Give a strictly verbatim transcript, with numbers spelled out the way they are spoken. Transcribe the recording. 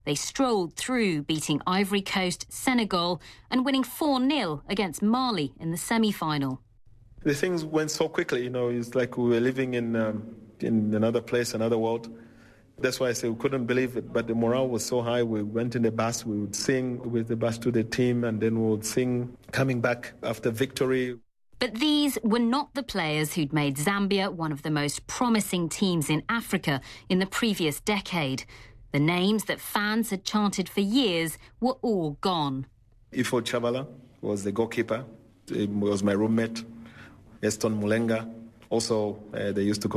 They strolled through, beating Ivory Coast, Senegal and winning four nil against Mali in the semi-final. The things went so quickly, you know, it's like we were living in, um, in another place, another world. That's why I say we couldn't believe it, but the morale was so high. We went in the bus, we would sing with the bus to the team, and then we would sing coming back after victory. But these were not the players who'd made Zambia one of the most promising teams in Africa in the previous decade. The names that fans had chanted for years were all gone. Ifo Chavala was the goalkeeper. He was my roommate. Eston Mulenga. Also, uh, they used to call